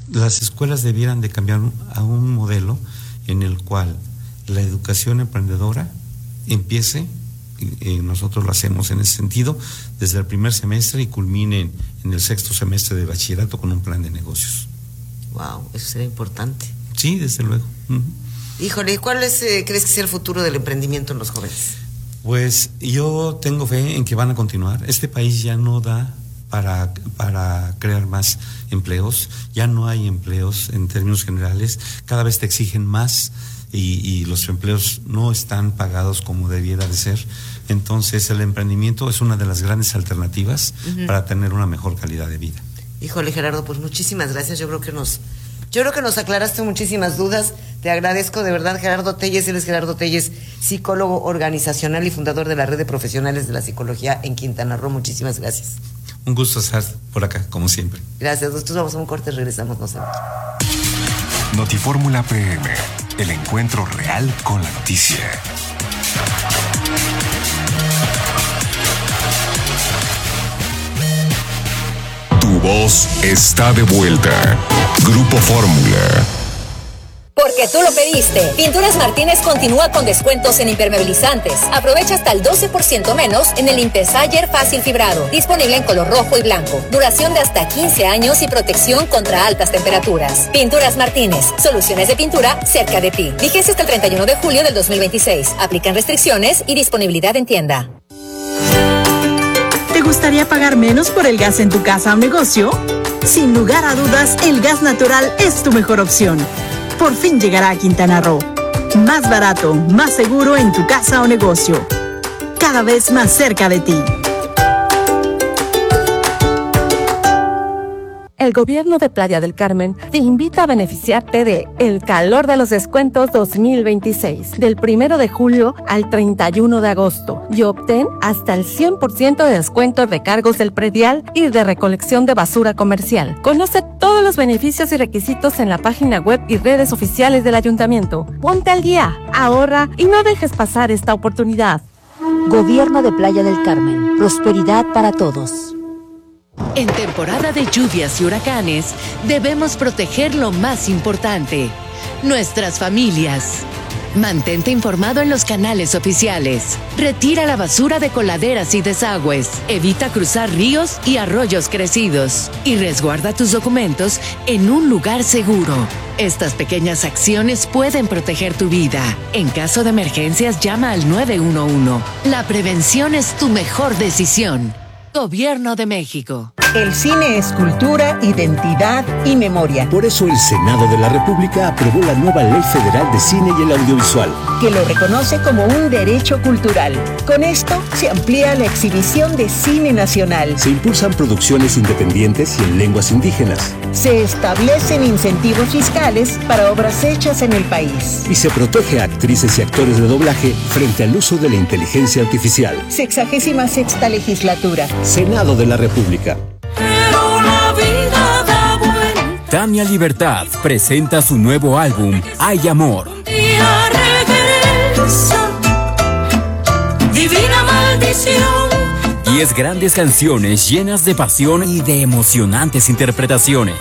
las escuelas debieran de cambiar a un modelo en el cual la educación emprendedora empiece, nosotros lo hacemos en ese sentido, desde el primer semestre y culmine en el sexto semestre de bachillerato con un plan de negocios. Wow, eso sería importante. Sí, desde luego. Uh-huh. Híjole, ¿cuál es, crees que sea el futuro del emprendimiento en los jóvenes? Pues yo tengo fe en que van a continuar. Este país ya no da para crear más empleos, ya no hay empleos en términos generales, cada vez te exigen más y los empleos no están pagados como debiera de ser. Entonces el emprendimiento es una de las grandes alternativas para tener una mejor calidad de vida. Híjole, Gerardo, pues muchísimas gracias. Yo creo que nos aclaraste muchísimas dudas. Te agradezco de verdad, Gerardo Telles. Él es Gerardo Telles, psicólogo organizacional y fundador de la Red de Profesionales de la Psicología en Quintana Roo. Muchísimas gracias. Un gusto estar por acá, como siempre. Gracias. Nosotros vamos a un corte, regresamos, no sé. Notifórmula PM, el encuentro real con la noticia. Tu voz está de vuelta. Grupo Fórmula. Porque tú lo pediste. Pinturas Martínez continúa con descuentos en impermeabilizantes. Aprovecha hasta el 12% menos en el Impesayer Fácil Fibrado. Disponible en color rojo y blanco. Duración de hasta 15 años y protección contra altas temperaturas. Pinturas Martínez. Soluciones de pintura cerca de ti. Vigencia hasta el 31 de julio del 2026. Aplican restricciones y disponibilidad en tienda. ¿Te gustaría pagar menos por el gas en tu casa o negocio? Sin lugar a dudas, el gas natural es tu mejor opción. Por fin llegará a Quintana Roo. Más barato, más seguro en tu casa o negocio. Cada vez más cerca de ti. El gobierno de Playa del Carmen te invita a beneficiarte de El Calor de los Descuentos 2026, del 1 de julio al 31 de agosto, y obtén hasta el 100% de descuento en recargos del predial y de recolección de basura comercial. Conoce todos los beneficios y requisitos en la página web y redes oficiales del ayuntamiento. Ponte al día, ahorra y no dejes pasar esta oportunidad. Gobierno de Playa del Carmen. Prosperidad para todos. En temporada de lluvias y huracanes, debemos proteger lo más importante, nuestras familias. Mantente informado en los canales oficiales. Retira la basura de coladeras y desagües. Evita cruzar ríos y arroyos crecidos. Y resguarda tus documentos en un lugar seguro. Estas pequeñas acciones pueden proteger tu vida. En caso de emergencias, llama al 911. La prevención es tu mejor decisión. Gobierno de México. El cine es cultura, identidad y memoria. Por eso el Senado de la República aprobó la nueva Ley Federal de Cine y el Audiovisual, que lo reconoce como un derecho cultural. Con esto se amplía la exhibición de cine nacional. Se impulsan producciones independientes y en lenguas indígenas. Se establecen incentivos fiscales para obras hechas en el país. Y se protege a actrices y actores de doblaje frente al uso de la inteligencia artificial. 66ª legislatura. Senado de la República. Tania Libertad presenta su nuevo álbum, Hay Amor. Divina maldición. 10 grandes canciones llenas de pasión y de emocionantes interpretaciones.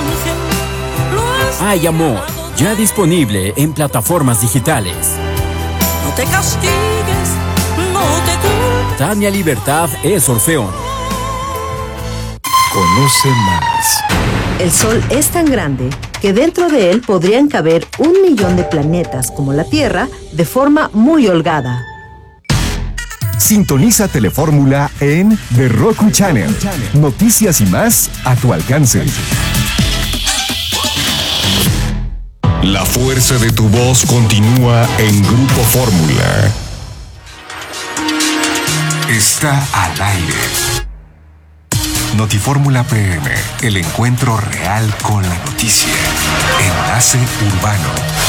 Hay Amor, ya disponible en plataformas digitales. No te castigues, no te culpes. Tania Libertad es Orfeón. Conoce más. El Sol es tan grande que dentro de él podrían caber 1 millón de planetas como la Tierra de forma muy holgada. Sintoniza Telefórmula en The Roku Channel. Noticias y más a tu alcance. La fuerza de tu voz continúa en Grupo Fórmula. Está al aire. Notifórmula PM, el encuentro real con la noticia. Enlace Urbano.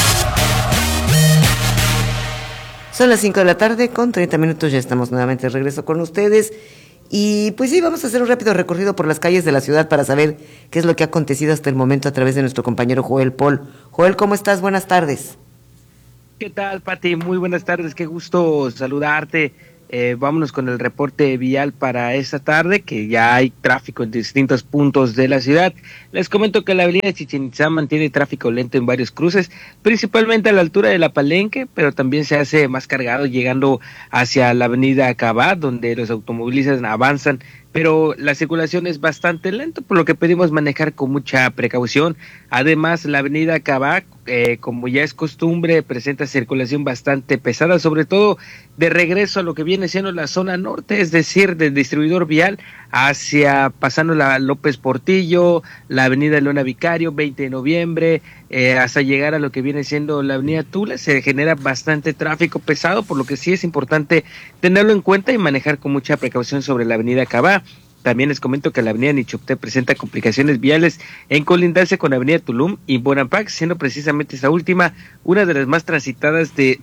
Son las 5 de la tarde con 30 minutos, ya estamos nuevamente de regreso con ustedes. Y pues sí, vamos a hacer un rápido recorrido por las calles de la ciudad para saber qué es lo que ha acontecido hasta el momento a través de nuestro compañero Joel Paul. Joel, ¿cómo estás? Buenas tardes. ¿Qué tal, Pati? Muy buenas tardes, qué gusto saludarte. Vámonos con el reporte vial para esta tarde, que ya hay tráfico en distintos puntos de la ciudad. Les comento que la avenida Chichén Itzá mantiene tráfico lento en varios cruces, principalmente a la altura de la Palenque, pero también se hace más cargado llegando hacia la avenida Acabá, donde los automovilistas avanzan, pero la circulación es bastante lenta, por lo que pedimos manejar con mucha precaución. Además, la avenida Acabá, como ya es costumbre, presenta circulación bastante pesada, sobre todo de regreso a lo que viene siendo la zona norte, es decir, del distribuidor vial hacia pasando la López Portillo, la avenida Leona Vicario, 20 de noviembre, hasta llegar a lo que viene siendo la avenida Tula. Se genera bastante tráfico pesado, por lo que sí es importante tenerlo en cuenta y manejar con mucha precaución sobre la avenida Acabá. También les comento que la avenida Nichupté presenta complicaciones viales en colindancia con la avenida Tulum y Bonampak, siendo precisamente esa última una de las más transitadas de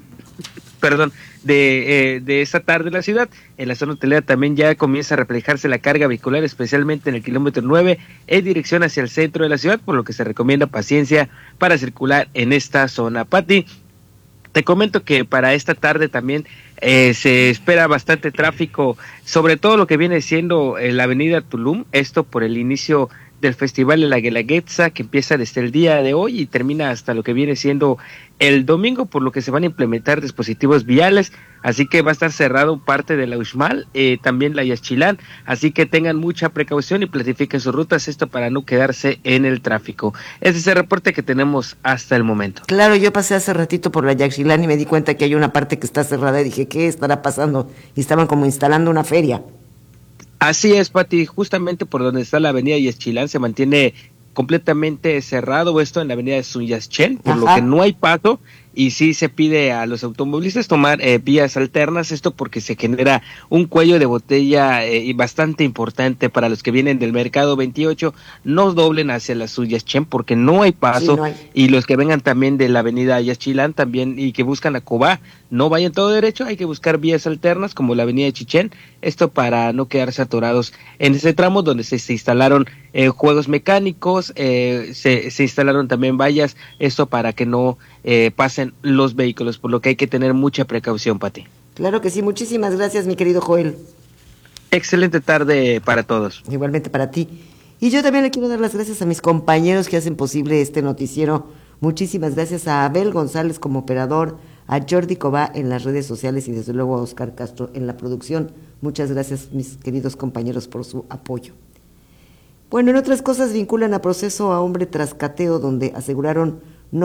esta tarde en la ciudad. En la zona hotelera también ya comienza a reflejarse la carga vehicular, especialmente en el kilómetro 9 en dirección hacia el centro de la ciudad, por lo que se recomienda paciencia para circular en esta zona. Pati, te comento que para esta tarde también se espera bastante tráfico, sobre todo lo que viene siendo la avenida Tulum, esto por el inicio del Festival de la Guelaguetza, que empieza desde el día de hoy y termina hasta lo que viene siendo el domingo, por lo que se van a implementar dispositivos viales, así que va a estar cerrado parte de la Uxmal, también la Yaxchilán, así que tengan mucha precaución y planifiquen sus rutas, esto para no quedarse en el tráfico. Ese es el reporte que tenemos hasta el momento. Claro, yo pasé hace ratito por la Yaxchilán y me di cuenta que hay una parte que está cerrada y dije, ¿qué estará pasando? Y estaban como instalando una feria. Así es, Pati, justamente por donde está la avenida Yaxchilán se mantiene completamente cerrado esto en la avenida Sunyaschen, por lo que no hay paso, y sí se pide a los automovilistas tomar vías alternas, esto porque se genera un cuello de botella y bastante importante para los que vienen del mercado 28, no doblen hacia la Sunyaschen porque no hay paso, sí, no hay. Y los que vengan también de la avenida Yaxchilán también y que buscan a Cobá, no vayan todo derecho, hay que buscar vías alternas como la avenida Chichén, esto para no quedarse atorados en ese tramo donde se instalaron juegos mecánicos, se instalaron también vallas, esto para que no pasen los vehículos, por lo que hay que tener mucha precaución, Pati. Claro que sí, muchísimas gracias, mi querido Joel. Excelente tarde para todos. Igualmente para ti. Y yo también le quiero dar las gracias a mis compañeros que hacen posible este noticiero. Muchísimas gracias a Abel González como operador, a Jordi Cobá en las redes sociales y desde luego a Oscar Castro en la producción. Muchas gracias, mis queridos compañeros, por su apoyo. Bueno, en otras cosas vinculan a proceso a hombre tras cateo donde aseguraron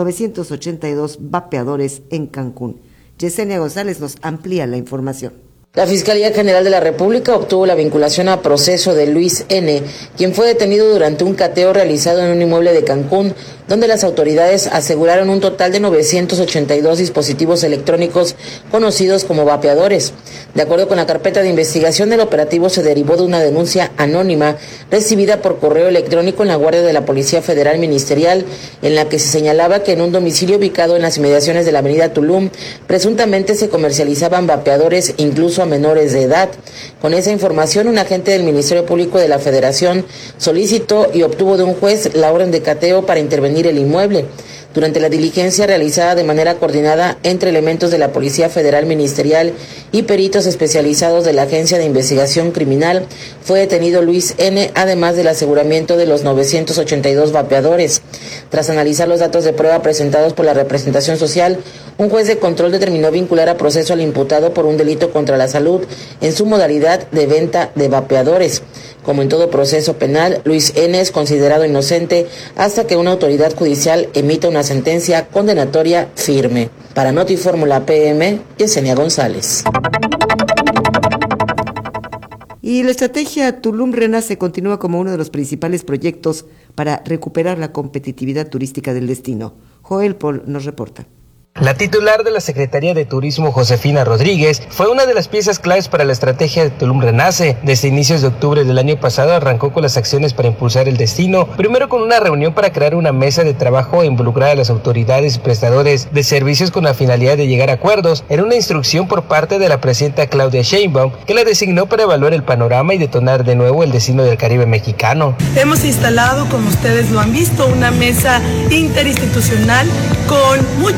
982 vapeadores en Cancún. Yesenia González nos amplía la información. La Fiscalía General de la República obtuvo la vinculación a proceso de Luis N., quien fue detenido durante un cateo realizado en un inmueble de Cancún, donde las autoridades aseguraron un total de 982 dispositivos electrónicos conocidos como vapeadores. De acuerdo con la carpeta de investigación, el operativo se derivó de una denuncia anónima recibida por correo electrónico en la Guardia de la Policía Federal Ministerial, en la que se señalaba que en un domicilio ubicado en las inmediaciones de la avenida Tulum, presuntamente se comercializaban vapeadores incluso a menores de edad. Con esa información, un agente del Ministerio Público de la Federación solicitó y obtuvo de un juez la orden de cateo para intervenir el inmueble. Durante la diligencia realizada de manera coordinada entre elementos de la Policía Federal Ministerial y peritos especializados de la Agencia de Investigación Criminal, fue detenido Luis N., además del aseguramiento de los 982 vapeadores. Tras analizar los datos de prueba presentados por la representación social, un juez de control determinó vincular a proceso al imputado por un delito contra la salud en su modalidad de venta de vapeadores. Como en todo proceso penal, Luis N. es considerado inocente hasta que una autoridad judicial emita una sentencia condenatoria firme. Para Notifórmula PM, Yesenia González. Y la estrategia Tulum Renace continúa como uno de los principales proyectos para recuperar la competitividad turística del destino. Joel Paul nos reporta. La titular de la Secretaría de Turismo, Josefina Rodríguez, fue una de las piezas claves para la estrategia de Tulum Renace. Desde inicios de octubre del año pasado arrancó con las acciones para impulsar el destino, primero con una reunión para crear una mesa de trabajo e involucrar a las autoridades y prestadores de servicios con la finalidad de llegar a acuerdos, en una instrucción por parte de la presidenta Claudia Sheinbaum, que la designó para evaluar el panorama y detonar de nuevo el destino del Caribe mexicano. Hemos instalado, como ustedes lo han visto, una mesa interinstitucional con muchos dependientes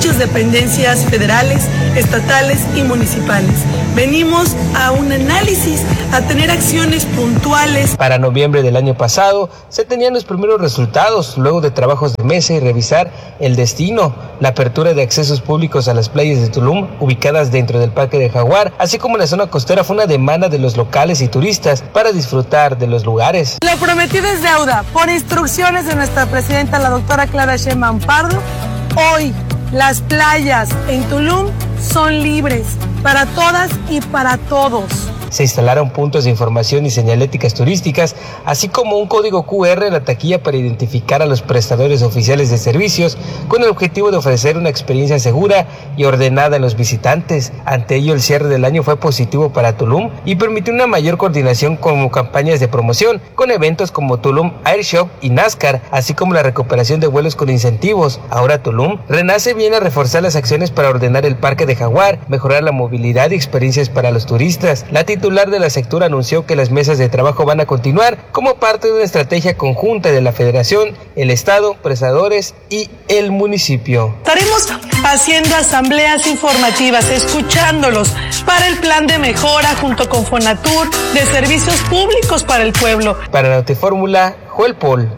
dependencias federales, estatales y municipales. Venimos a un análisis, a tener acciones puntuales. Para noviembre del año pasado se tenían los primeros resultados, luego de trabajos de mesa y revisar el destino, la apertura de accesos públicos a las playas de Tulum, ubicadas dentro del Parque de Jaguar, así como la zona costera, fue una demanda de los locales y turistas para disfrutar de los lugares. Lo prometido es deuda. Por instrucciones de nuestra presidenta, la doctora Clara Sheinbaum Pardo, hoy las playas en Tulum son libres para todas y para todos. Se instalaron puntos de información y señaléticas turísticas, así como un código QR en la taquilla para identificar a los prestadores oficiales de servicios, con el objetivo de ofrecer una experiencia segura y ordenada en los visitantes. Ante ello, el cierre del año fue positivo para Tulum y permitió una mayor coordinación con campañas de promoción, con eventos como Tulum Air Show y NASCAR, así como la recuperación de vuelos con incentivos. Ahora Tulum renace bien a reforzar las acciones para ordenar el Parque de Jaguar, mejorar la movilidad y experiencias para los turistas. La titular de la sector anunció que las mesas de trabajo van a continuar como parte de una estrategia conjunta de la Federación, el Estado, prestadores y el municipio. Estaremos haciendo asambleas informativas, escuchándolos para el plan de mejora junto con Fonatur de servicios públicos para el pueblo. Para la Notifórmula, Joel Paul.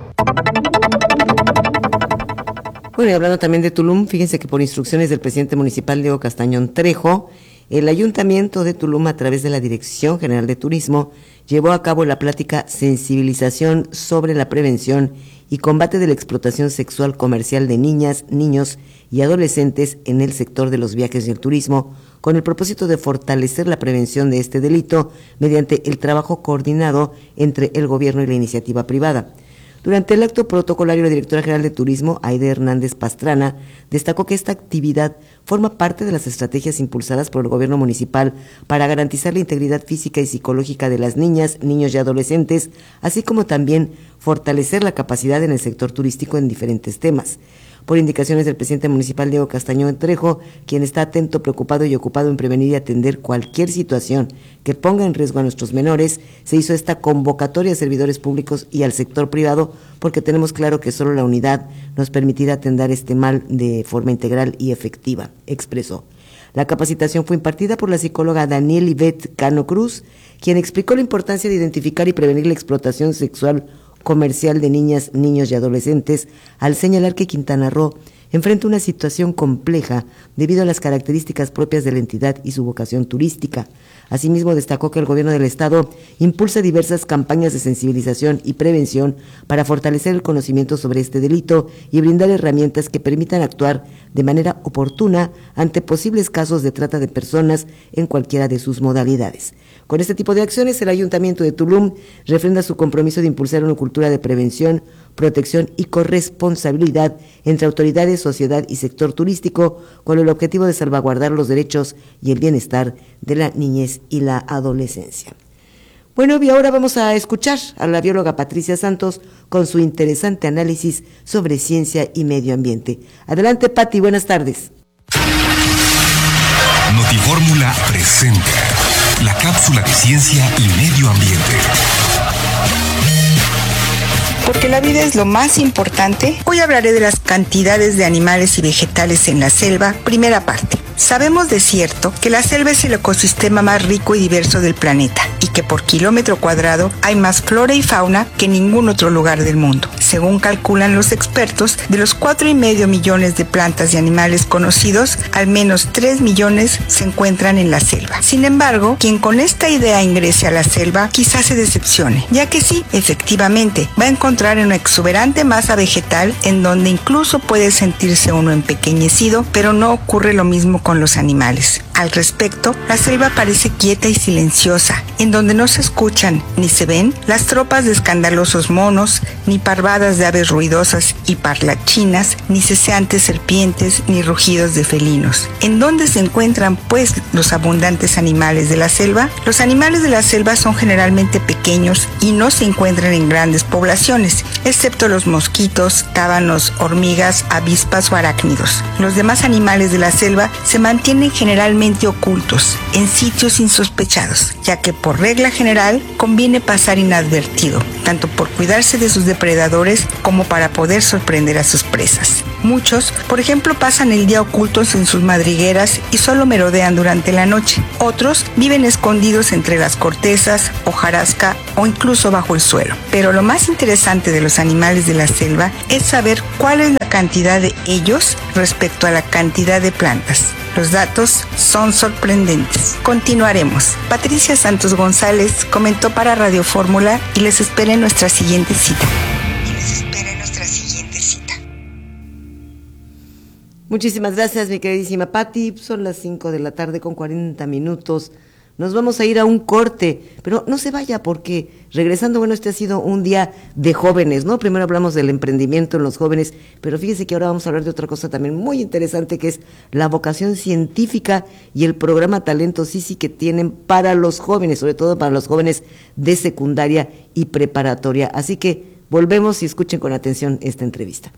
Bueno, y hablando también de Tulum, fíjense que por instrucciones del presidente municipal Diego Castañón Trejo, el Ayuntamiento de Tulum, a través de la Dirección General de Turismo, llevó a cabo la plática Sensibilización sobre la prevención y combate de la explotación sexual comercial de niñas, niños y adolescentes en el sector de los viajes y el turismo, con el propósito de fortalecer la prevención de este delito mediante el trabajo coordinado entre el gobierno y la iniciativa privada. Durante el acto protocolario, la directora general de Turismo, Aide Hernández Pastrana, destacó que esta actividad forma parte de las estrategias impulsadas por el gobierno municipal para garantizar la integridad física y psicológica de las niñas, niños y adolescentes, así como también fortalecer la capacidad en el sector turístico en diferentes temas. Por indicaciones del presidente municipal Diego Castañón Trejo, quien está atento, preocupado y ocupado en prevenir y atender cualquier situación que ponga en riesgo a nuestros menores, se hizo esta convocatoria a servidores públicos y al sector privado, porque tenemos claro que solo la unidad nos permitirá atender este mal de forma integral y efectiva, expresó. La capacitación fue impartida por la psicóloga Daniel Ivette Cano Cruz, quien explicó la importancia de identificar y prevenir la explotación sexual comercial de niñas, niños y adolescentes, al señalar que Quintana Roo enfrenta una situación compleja debido a las características propias de la entidad y su vocación turística. Asimismo, destacó que el gobierno del estado impulsa diversas campañas de sensibilización y prevención para fortalecer el conocimiento sobre este delito y brindar herramientas que permitan actuar de manera oportuna ante posibles casos de trata de personas en cualquiera de sus modalidades. Con este tipo de acciones, el Ayuntamiento de Tulum refrenda su compromiso de impulsar una cultura de prevención, protección y corresponsabilidad entre autoridades, sociedad y sector turístico, con el objetivo de salvaguardar los derechos y el bienestar de la niñez y la adolescencia. Bueno, y ahora vamos a escuchar a la bióloga Patricia Santos con su interesante análisis sobre ciencia y medio ambiente. Adelante, Pati, buenas tardes. Notifórmula presenta la cápsula de ciencia y medio ambiente. Porque la vida es lo más importante, hoy hablaré de las cantidades de animales y vegetales en la selva, primera parte. Sabemos de cierto que la selva es el ecosistema más rico y diverso del planeta y que por kilómetro cuadrado hay más flora y fauna que en ningún otro lugar del mundo. Según calculan los expertos, de los 4,5 millones de plantas y animales conocidos, al menos 3 millones se encuentran en la selva. Sin embargo, quien con esta idea ingrese a la selva quizás se decepcione, ya que sí, efectivamente, va a encontrar una exuberante masa vegetal en donde incluso puede sentirse uno empequeñecido, pero no ocurre lo mismo con los animales. Al respecto, la selva parece quieta y silenciosa, en donde no se escuchan ni se ven las tropas de escandalosos monos, ni parvadas de aves ruidosas y parlachinas, ni ceseantes serpientes, ni rugidos de felinos. ¿En dónde se encuentran, pues, los abundantes animales de la selva? Los animales de la selva son generalmente pequeños y no se encuentran en grandes poblaciones, excepto los mosquitos, tábanos, hormigas, avispas o arácnidos. Los demás animales de la selva se mantienen generalmente ocultos, en sitios insospechados, ya que por regla general conviene pasar inadvertido, tanto por cuidarse de sus depredadores como para poder sorprender a sus presas. Muchos, por ejemplo, pasan el día ocultos en sus madrigueras y solo merodean durante la noche. Otros viven escondidos entre las cortezas, hojarasca o incluso bajo el suelo. Pero lo más interesante de los animales de la selva es saber cuál es la cantidad de ellos respecto a la cantidad de plantas. Los datos son sorprendentes. Continuaremos. Patricia Santos González comentó para Radio Fórmula y les espera en nuestra siguiente cita. Muchísimas gracias, mi queridísima Pati. Son las 5 de la tarde con 40 minutos. Nos vamos a ir a un corte, pero no se vaya porque regresando, bueno, este ha sido un día de jóvenes, ¿no? Primero hablamos del emprendimiento en los jóvenes, pero fíjese que ahora vamos a hablar de otra cosa también muy interesante, que es la vocación científica y el programa Talento Sisi que tienen para los jóvenes, sobre todo para los jóvenes de secundaria y preparatoria. Así que volvemos y escuchen con atención esta entrevista.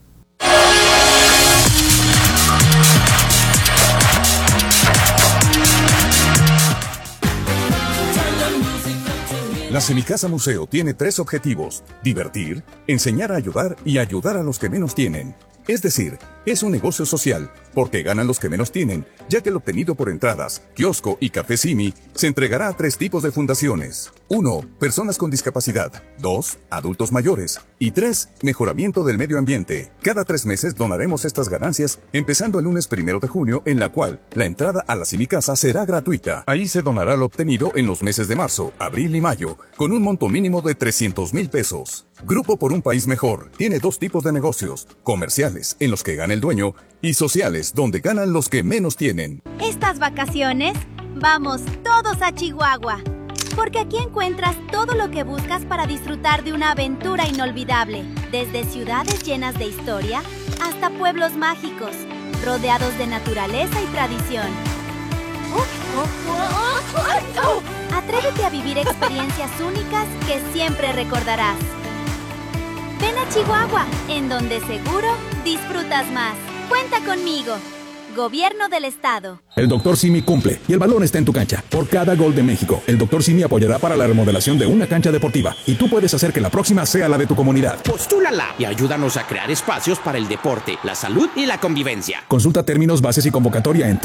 La Semicasa Museo tiene 3 objetivos: divertir, enseñar a ayudar y ayudar a los que menos tienen. Es decir, es un negocio social, porque ganan los que menos tienen, ya que el obtenido por entradas, kiosco y café Simi se entregará a 3 tipos de fundaciones. 1. Personas con discapacidad. 2. Adultos mayores. Y 3. Mejoramiento del medio ambiente. Cada 3 meses donaremos estas ganancias, empezando el lunes 1 de junio, en la cual la entrada a la Semicasa será gratuita. Ahí se donará lo obtenido en los meses de marzo, abril y mayo, con un monto mínimo de 300,000 pesos. Grupo por un País Mejor tiene 2 tipos de negocios: comerciales, en los que gana el dueño, y sociales, donde ganan los que menos tienen. Estas vacaciones, vamos todos a Chihuahua, porque aquí encuentras todo lo que buscas para disfrutar de una aventura inolvidable, desde ciudades llenas de historia hasta pueblos mágicos, rodeados de naturaleza y tradición. Atrévete a vivir experiencias únicas que siempre recordarás. Ven a Chihuahua, en donde seguro disfrutas más. Cuenta conmigo. Gobierno del Estado. El Dr. Simi cumple y el balón está en tu cancha. Por cada gol de México, el Dr. Simi apoyará para la remodelación de una cancha deportiva y tú puedes hacer que la próxima sea la de tu comunidad. Postúlala y ayúdanos a crear espacios para el deporte, la salud y la convivencia. Consulta términos, bases y convocatoria en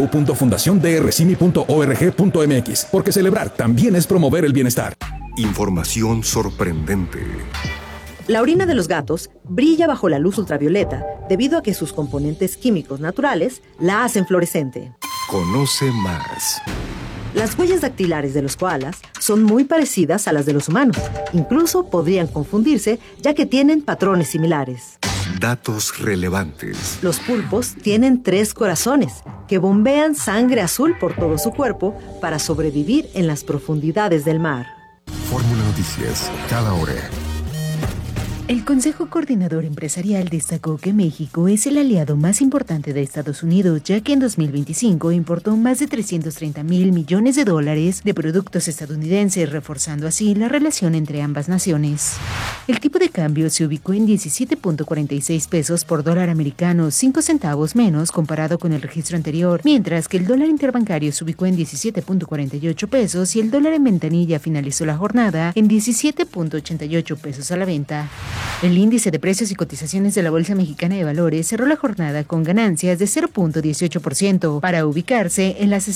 www.fundaciondrsimi.org.mx, porque celebrar también es promover el bienestar. Información sorprendente. La orina de los gatos brilla bajo la luz ultravioleta debido a que sus componentes químicos naturales la hacen fluorescente. Conoce más. Las huellas dactilares de los koalas son muy parecidas a las de los humanos. Incluso podrían confundirse ya que tienen patrones similares. Datos relevantes. Los pulpos tienen 3 corazones que bombean sangre azul por todo su cuerpo para sobrevivir en las profundidades del mar. Fórmula Noticias, cada hora. El Consejo Coordinador Empresarial destacó que México es el aliado más importante de Estados Unidos, ya que en 2025 importó más de $330,000 millones de productos estadounidenses, reforzando así la relación entre ambas naciones. El tipo de cambio se ubicó en 17.46 pesos por dólar americano, 5 centavos menos comparado con el registro anterior, mientras que el dólar interbancario se ubicó en 17.48 pesos y el dólar en ventanilla finalizó la jornada en 17.88 pesos a la venta. El índice de precios y cotizaciones de la Bolsa Mexicana de Valores cerró la jornada con ganancias de 0.18% para ubicarse en las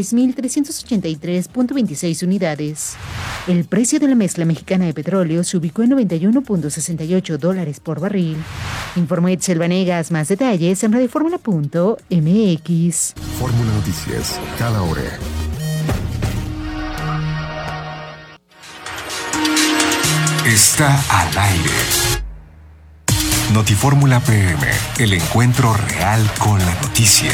66.383.26 unidades. El precio de la mezcla mexicana de petróleo se ubicó en $91.68 por barril. Informó Itzel Vanegas. Más detalles en radioformula.mx. Fórmula Noticias, cada hora. Está al aire. Notifórmula PM, el encuentro real con la noticia.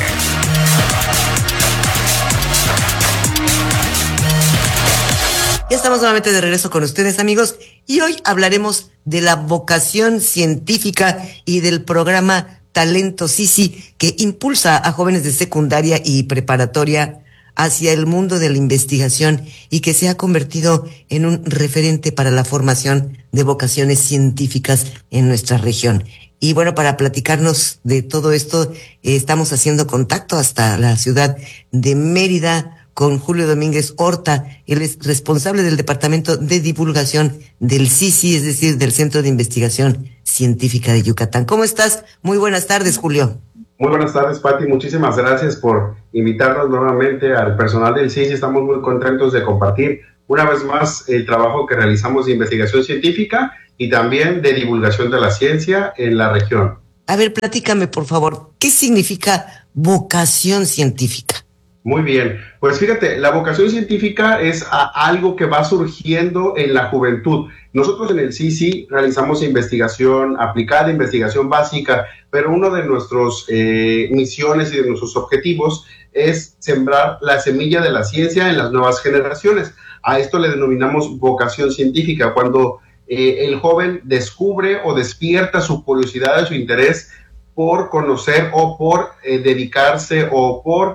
Ya estamos nuevamente de regreso con ustedes, amigos, y hoy hablaremos de la vocación científica y del programa Talento Sisi, que impulsa a jóvenes de secundaria y preparatoria hacia el mundo de la investigación y que se ha convertido en un referente para la formación de vocaciones científicas en nuestra región. Y bueno, para platicarnos de todo esto, estamos haciendo contacto hasta la ciudad de Mérida con Julio Domínguez Horta. Él es responsable del Departamento de Divulgación del CICI, es decir, del Centro de Investigación Científica de Yucatán. ¿Cómo estás? Muy buenas tardes, Julio. Muy buenas tardes, Pati. Muchísimas gracias por invitarnos nuevamente al personal del CICI. Estamos muy contentos de compartir una vez más el trabajo que realizamos de investigación científica y también de divulgación de la ciencia en la región. A ver, platícame, por favor, ¿qué significa vocación científica? Muy bien, pues fíjate, la vocación científica es algo que va surgiendo en la juventud. Nosotros en el CICI realizamos investigación aplicada, investigación básica, pero uno de nuestros misiones y de nuestros objetivos es sembrar la semilla de la ciencia en las nuevas generaciones. A esto le denominamos vocación científica, cuando el joven descubre o despierta su curiosidad, su interés por conocer o por dedicarse o por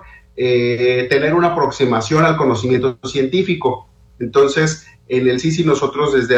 tener una aproximación al conocimiento científico. Entonces, en el CICI nosotros desde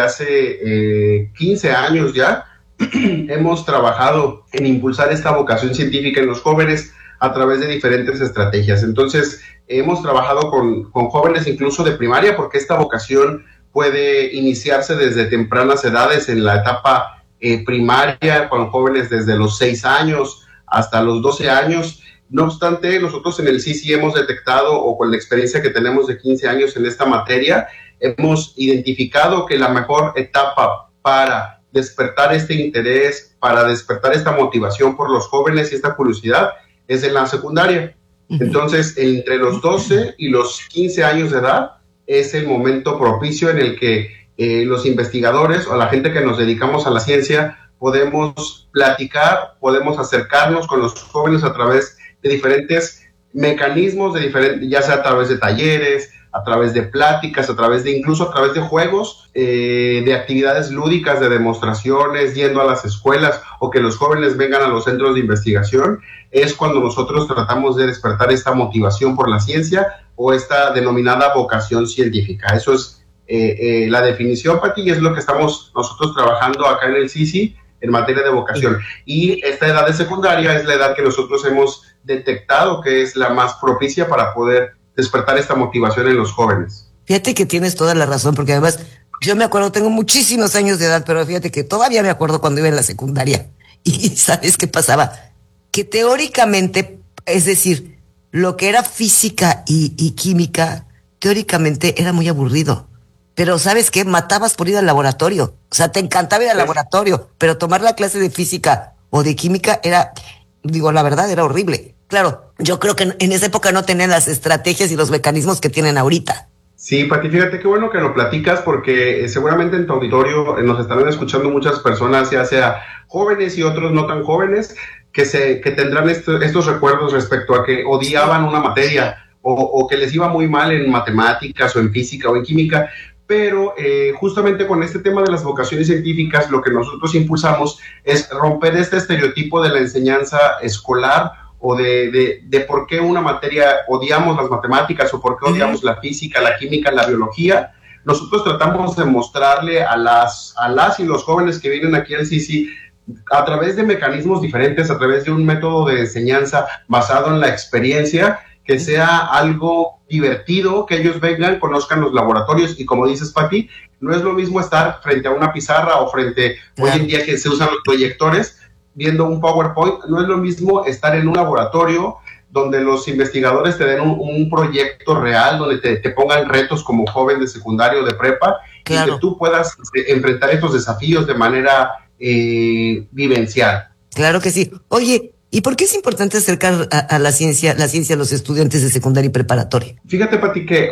hace 15 años ya hemos trabajado en impulsar esta vocación científica en los jóvenes a través de diferentes estrategias. Entonces, hemos trabajado con jóvenes incluso de primaria, porque esta vocación puede iniciarse desde tempranas edades en la etapa primaria, con jóvenes desde los 6 años hasta los 12 años. No obstante, nosotros en el CICI hemos detectado, o con la experiencia que tenemos de 15 años en esta materia, hemos identificado que la mejor etapa para despertar este interés, para despertar esta motivación por los jóvenes y esta curiosidad es en la secundaria. Entonces, entre los 12 y los 15 años de edad es el momento propicio en el que los investigadores o la gente que nos dedicamos a la ciencia podemos platicar, podemos acercarnos con los jóvenes a través de diferentes mecanismos, ya sea a través de talleres, a través de pláticas, incluso a través de juegos, de actividades lúdicas, de demostraciones, yendo a las escuelas o que los jóvenes vengan a los centros de investigación. Es cuando nosotros tratamos de despertar esta motivación por la ciencia o esta denominada vocación científica. Eso es la definición, Pati, y es lo que estamos nosotros trabajando acá en el CICI en materia de vocación. Y esta edad de secundaria es la edad que nosotros hemos detectado que es la más propicia para poder despertar esta motivación en los jóvenes. Fíjate que tienes toda la razón, porque además yo me acuerdo, tengo muchísimos años de edad, pero fíjate que todavía me acuerdo cuando iba en la secundaria. Y ¿sabes qué pasaba? Que teóricamente, es decir, lo que era física y química, teóricamente era muy aburrido. Pero ¿sabes qué? Matabas por ir al laboratorio. O sea, te encantaba ir al laboratorio, pero tomar la clase de física o de química era, digo, la verdad, era horrible. Claro, yo creo que en esa época no tenían las estrategias y los mecanismos que tienen ahorita. Sí, Pati, fíjate qué bueno que lo platicas, porque seguramente en tu auditorio nos estarán escuchando muchas personas, ya sea jóvenes y otros no tan jóvenes, que tendrán estos recuerdos respecto a que odiaban una materia o que les iba muy mal en matemáticas o en física o en química. Pero justamente con este tema de las vocaciones científicas, lo que nosotros impulsamos es romper este estereotipo de la enseñanza escolar o de por qué una materia odiamos las matemáticas o por qué odiamos la física, la química, la biología. Nosotros tratamos de mostrarle a las y los jóvenes que vienen aquí al CICI a través de mecanismos diferentes, a través de un método de enseñanza basado en la experiencia, que sea algo divertido, que ellos vengan, conozcan los laboratorios y como dices, Pati, no es lo mismo estar frente a una pizarra o frente, hoy en día que se usan los proyectores, viendo un PowerPoint, no es lo mismo estar en un laboratorio donde los investigadores te den un proyecto real, donde te pongan retos como joven de secundario o de prepa, claro, y que tú puedas enfrentar estos desafíos de manera vivencial. Claro que sí. Oye, ¿y por qué es importante acercar a la ciencia a los estudiantes de secundaria y preparatoria? Fíjate, Pati, que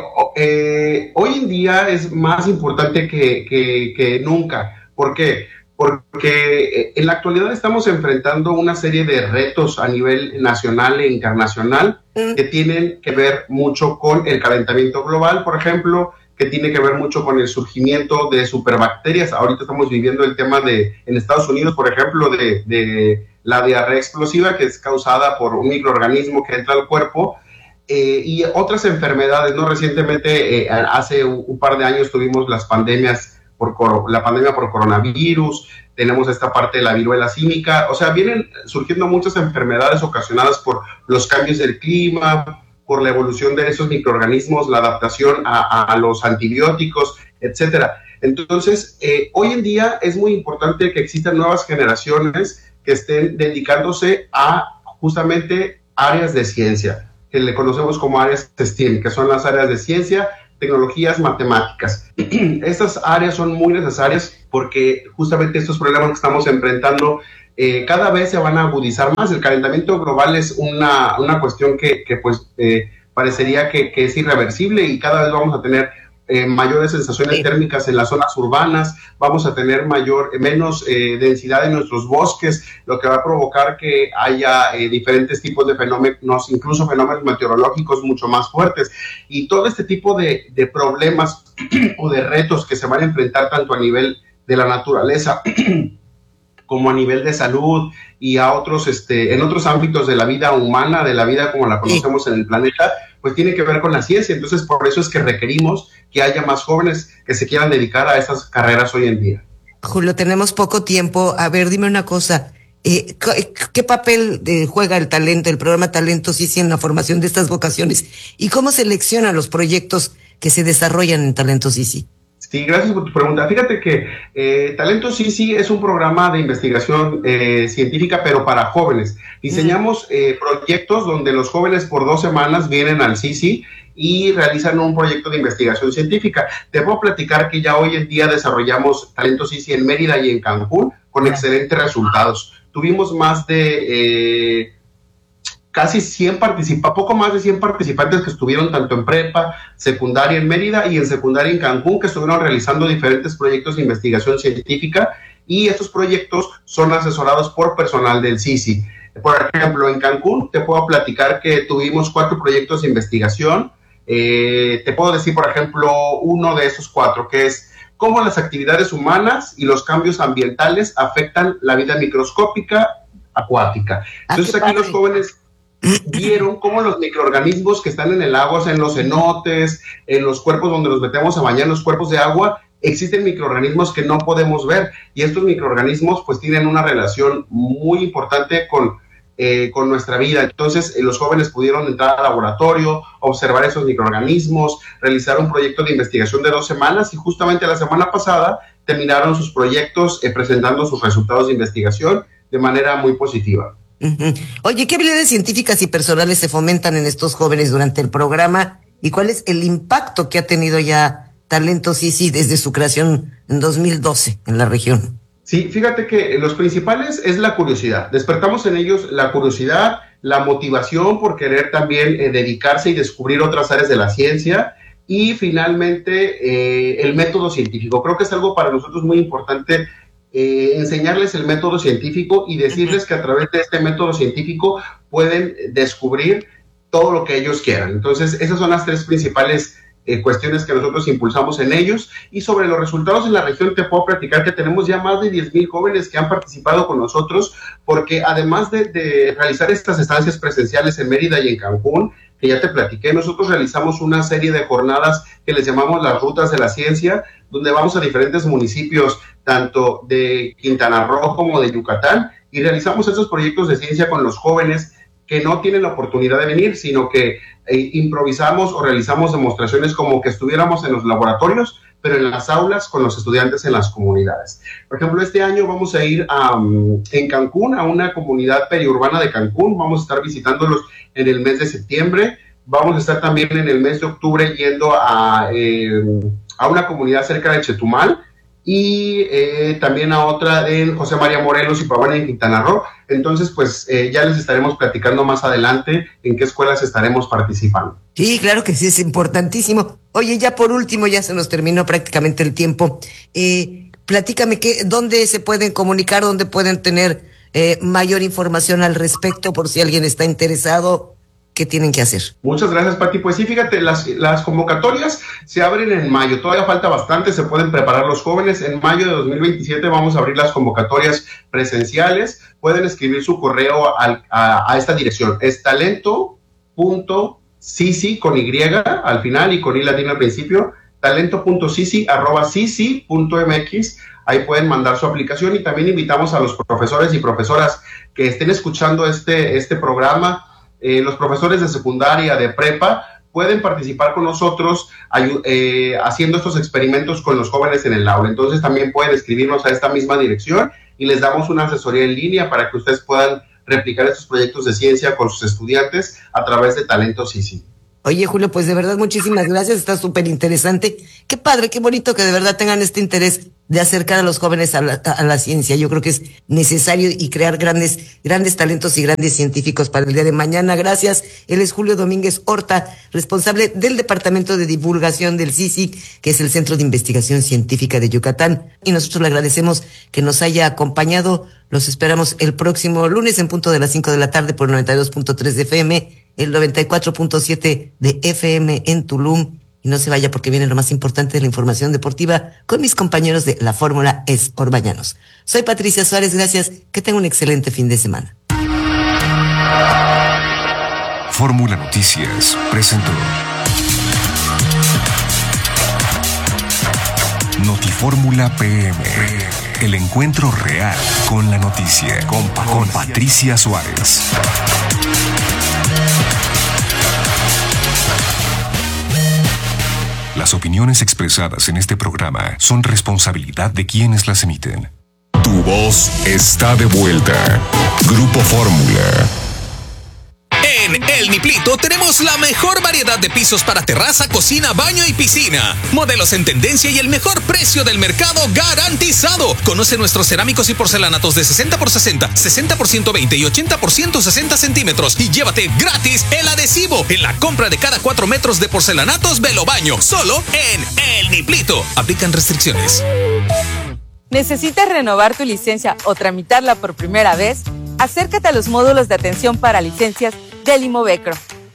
hoy en día es más importante que nunca. ¿Por qué? Porque en la actualidad estamos enfrentando una serie de retos a nivel nacional e internacional que tienen que ver mucho con el calentamiento global, por ejemplo, que tiene que ver mucho con el surgimiento de superbacterias. Ahorita estamos viviendo el tema en Estados Unidos, por ejemplo, de la diarrea explosiva, que es causada por un microorganismo que entra al cuerpo, y otras enfermedades, ¿no? Recientemente, hace un par de años tuvimos la pandemia por coronavirus, tenemos esta parte de la viruela símica, o sea, vienen surgiendo muchas enfermedades ocasionadas por los cambios del clima, por la evolución de esos microorganismos, la adaptación a los antibióticos, etcétera. Entonces, hoy en día es muy importante que existan nuevas generaciones que estén dedicándose a justamente áreas de ciencia, que le conocemos como áreas STEAM, que son las áreas de ciencia, tecnologías, matemáticas. Estas áreas son muy necesarias porque justamente estos problemas que estamos enfrentando cada vez se van a agudizar más. El calentamiento global es una cuestión que parecería que es irreversible y cada vez vamos a tener mayores sensaciones térmicas en las zonas urbanas, vamos a tener menos densidad en nuestros bosques, lo que va a provocar que haya diferentes tipos de fenómenos, incluso fenómenos meteorológicos mucho más fuertes. Y todo este tipo de problemas o de retos que se van a enfrentar tanto a nivel de la naturaleza como a nivel de salud y a otros, en otros ámbitos de la vida humana, de la vida como la conocemos en el planeta, pues tiene que ver con la ciencia. Entonces, por eso es que requerimos que haya más jóvenes que se quieran dedicar a estas carreras hoy en día. Julio, tenemos poco tiempo. A ver, dime una cosa. ¿Qué papel juega el talento, el programa Talento CICI en la formación de estas vocaciones? ¿Y cómo seleccionan los proyectos que se desarrollan en Talento CICI? Sí, gracias por tu pregunta. Fíjate que Talento CICI es un programa de investigación científica, pero para jóvenes. Diseñamos proyectos donde los jóvenes por 2 semanas vienen al CICI y realizan un proyecto de investigación científica. Te puedo platicar que ya hoy en día desarrollamos Talento CICI en Mérida y en Cancún con excelentes resultados. Tuvimos más de casi 100 poco más de 100 participantes que estuvieron tanto en prepa, secundaria en Mérida y en secundaria en Cancún, que estuvieron realizando diferentes proyectos de investigación científica, y estos proyectos son asesorados por personal del CICI. Por ejemplo, en Cancún te puedo platicar que tuvimos 4 proyectos de investigación. Te puedo decir, por ejemplo, uno de esos 4, que es cómo las actividades humanas y los cambios ambientales afectan la vida microscópica acuática. Entonces aquí los jóvenes vieron cómo los microorganismos que están en el agua, o sea, en los cenotes, en los cuerpos donde nos metemos a bañar, en los cuerpos de agua, existen microorganismos que no podemos ver, y estos microorganismos pues tienen una relación muy importante con nuestra vida. Entonces los jóvenes pudieron entrar al laboratorio, observar esos microorganismos, realizar un proyecto de investigación de 2 semanas, y justamente la semana pasada terminaron sus proyectos presentando sus resultados de investigación de manera muy positiva. Uh-huh. Oye, ¿qué habilidades científicas y personales se fomentan en estos jóvenes durante el programa? ¿Y cuál es el impacto que ha tenido ya Talento CICI desde su creación en 2012 en la región? Sí, fíjate que los principales es la curiosidad. Despertamos en ellos la curiosidad, la motivación por querer también dedicarse y descubrir otras áreas de la ciencia, y finalmente el método científico. Creo que es algo para nosotros muy importante, enseñarles el método científico y decirles que a través de este método científico pueden descubrir todo lo que ellos quieran. Entonces, esas son las 3 principales cuestiones que nosotros impulsamos en ellos. Y sobre los resultados en la región te puedo platicar que tenemos ya más de 10,000 jóvenes que han participado con nosotros, porque además de realizar estas estancias presenciales en Mérida y en Cancún, que ya te platiqué, nosotros realizamos una serie de jornadas que les llamamos las rutas de la ciencia, donde vamos a diferentes municipios, tanto de Quintana Roo como de Yucatán, y realizamos estos proyectos de ciencia con los jóvenes que no tienen la oportunidad de venir, sino que improvisamos o realizamos demostraciones como que estuviéramos en los laboratorios, pero en las aulas con los estudiantes en las comunidades. Por ejemplo, este año vamos a ir en Cancún, a una comunidad periurbana de Cancún. Vamos a estar visitándolos en el mes de septiembre. Vamos a estar también en el mes de octubre yendo a una comunidad cerca de Chetumal, y también a otra en José María Morelos y Pavón en Quintana Roo. Entonces, pues ya les estaremos platicando más adelante en qué escuelas estaremos participando. Sí, claro que sí, es importantísimo. Oye, ya por último, ya se nos terminó prácticamente el tiempo. Platícame, ¿dónde se pueden comunicar, dónde pueden tener mayor información al respecto por si alguien está interesado? ¿Qué tienen que hacer? Muchas gracias, Pati. Pues sí, fíjate, las convocatorias se abren en mayo. Todavía falta bastante, se pueden preparar los jóvenes. En mayo de 2027 vamos a abrir las convocatorias presenciales. Pueden escribir su correo a esta dirección. Es talento.cici con Y al final y con I latina al principio. talento.cici@cici.mx. Ahí pueden mandar su aplicación, y también invitamos a los profesores y profesoras que estén escuchando este programa, los profesores de secundaria, de prepa, pueden participar con nosotros haciendo estos experimentos con los jóvenes en el aula. Entonces también pueden escribirnos a esta misma dirección y les damos una asesoría en línea para que ustedes puedan replicar estos proyectos de ciencia con sus estudiantes a través de Talento CC. Oye, Julio, pues de verdad muchísimas gracias, está súper interesante. Qué padre, qué bonito que de verdad tengan este interés de acercar a los jóvenes a la ciencia. Yo creo que es necesario y crear grandes talentos y grandes científicos para el día de mañana. Gracias. Él es Julio Domínguez Horta, responsable del Departamento de Divulgación del CICIC, que es el Centro de Investigación Científica de Yucatán. Y nosotros le agradecemos que nos haya acompañado. Los esperamos el próximo lunes en punto de las 5 de la tarde por el 92.3 de FM, el 94.7 de FM en Tulum. Y no se vaya porque viene lo más importante de la información deportiva con mis compañeros de la Fórmula Es Orbañanos. Soy Patricia Suárez, gracias. Que tenga un excelente fin de semana. Fórmula Noticias presentó Notifórmula PM. El encuentro real con la noticia. Con Patricia Suárez. Las opiniones expresadas en este programa son responsabilidad de quienes las emiten. Tu voz está de vuelta. Grupo Fórmula. En El Niplito tenemos la mejor variedad de pisos para terraza, cocina, baño y piscina. Modelos en tendencia y el mejor precio del mercado garantizado. Conoce nuestros cerámicos y porcelanatos de 60x60, 60x120 y 80x160 centímetros y llévate gratis el adhesivo en la compra de cada 4 metros de porcelanatos Velobaño. Solo en El Niplito. Aplican restricciones. ¿Necesitas renovar tu licencia o tramitarla por primera vez? Acércate a los módulos de atención para licencias del Imovecro.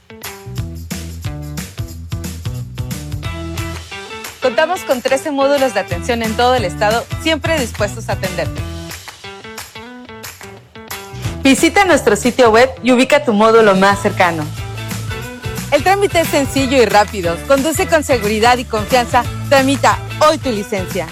Contamos con 13 módulos de atención en todo el estado, siempre dispuestos a atenderte. Visita nuestro sitio web y ubica tu módulo más cercano. El trámite es sencillo y rápido. Conduce con seguridad y confianza. Tramita hoy tu licencia.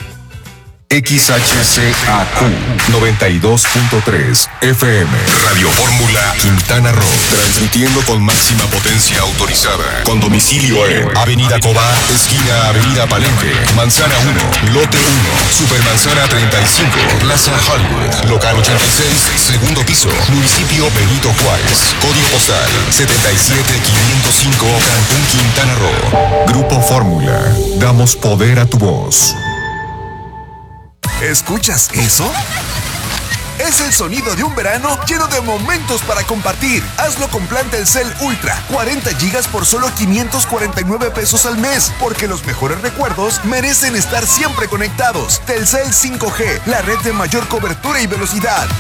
XHCAQ 92.3 FM Radio Fórmula Quintana Roo, transmitiendo con máxima potencia autorizada, con domicilio en Avenida Cobá, esquina Avenida Palenque, Manzana 1, Lote 1, Supermanzana 35, Plaza Hollywood, local 86, segundo piso, municipio Benito Juárez, código postal 77505, Cancún, Quintana Roo. Grupo Fórmula, damos poder a tu voz. ¿Escuchas eso? Es el sonido de un verano lleno de momentos para compartir. Hazlo con plan Telcel Ultra, 40 gigas por solo 549 pesos al mes, porque los mejores recuerdos merecen estar siempre conectados. Telcel 5G, la red de mayor cobertura y velocidad.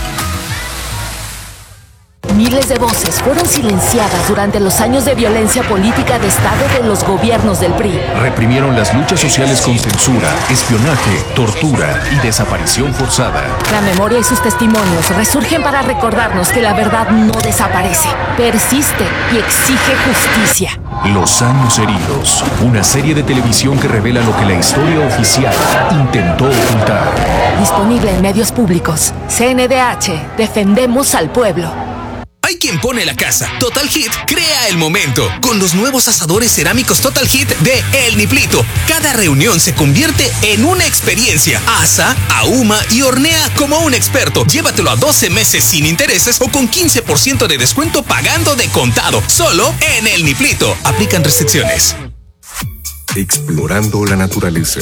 Miles de voces fueron silenciadas durante los años de violencia política de Estado de los gobiernos del PRI. Reprimieron las luchas sociales con censura, espionaje, tortura y desaparición forzada. La memoria y sus testimonios resurgen para recordarnos que la verdad no desaparece, persiste y exige justicia. Los años heridos, una serie de televisión que revela lo que la historia oficial intentó ocultar. Disponible en medios públicos. CNDH, defendemos al pueblo. Hay quien pone la casa. Total Hit crea el momento con los nuevos asadores cerámicos Total Hit de El Niplito. Cada reunión se convierte en una experiencia. Asa, ahuma y hornea como un experto. Llévatelo a 12 meses sin intereses o con 15% de descuento pagando de contado. Solo en El Niplito. Aplican restricciones. Explorando la naturaleza.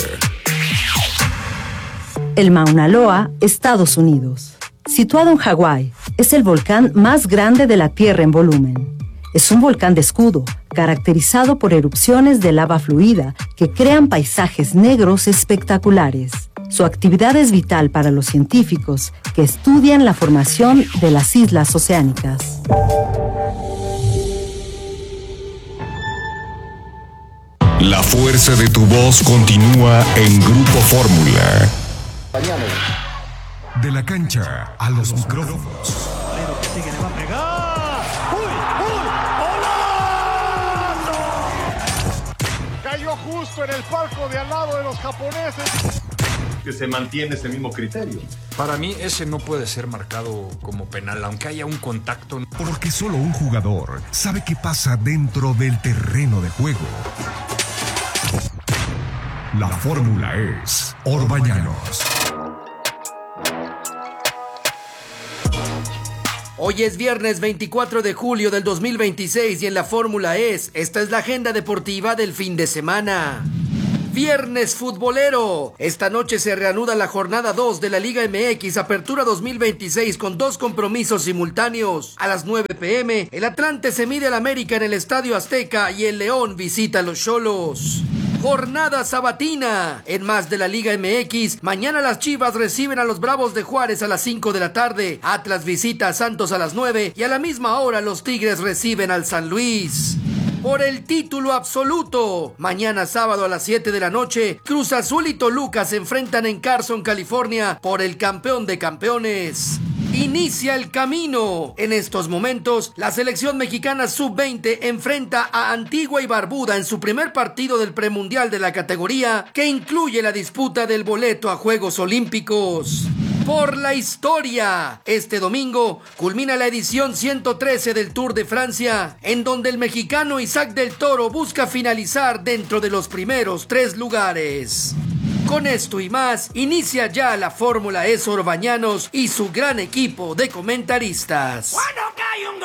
El Mauna Loa, Estados Unidos. Situado en Hawái, es el volcán más grande de la Tierra en volumen. Es un volcán de escudo, caracterizado por erupciones de lava fluida que crean paisajes negros espectaculares. Su actividad es vital para los científicos que estudian la formación de las islas oceánicas. La fuerza de tu voz continúa en Grupo Fórmula. De la cancha a los micrófonos. Cayó justo en el palco de al lado de los japoneses. que se mantiene ese mismo criterio. Para mí ese no puede ser marcado como penal, aunque haya un contacto. Porque solo un jugador sabe qué pasa dentro del terreno de juego. La fórmula es Orbañanos. Hoy es viernes 24 de julio del 2026 y en la Fórmula esta es la agenda deportiva del fin de semana. Viernes futbolero. Esta noche se reanuda la jornada 2 de la Liga MX Apertura 2026 con 2 compromisos simultáneos. A las 9 p.m, el Atlante se mide al América en el Estadio Azteca y el León visita a los Xolos. Jornada sabatina. En más de la Liga MX, mañana las Chivas reciben a los Bravos de Juárez a las 5 de la tarde. Atlas visita a Santos a las 9 y a la misma hora los Tigres reciben al San Luis. Por el título absoluto, mañana sábado a las 7 de la noche, Cruz Azul y Toluca se enfrentan en Carson, California, por el campeón de campeones. Inicia el camino. En estos momentos, la selección mexicana sub-20 enfrenta a Antigua y Barbuda en su primer partido del premundial de la categoría, que incluye la disputa del boleto a Juegos Olímpicos. Por la historia. Este domingo culmina la edición 113 del Tour de Francia, en donde el mexicano Isaac del Toro busca finalizar dentro de los primeros 3 lugares. Con esto y más, inicia ya la Fórmula Orbañanos y su gran equipo de comentaristas. ¡Bueno!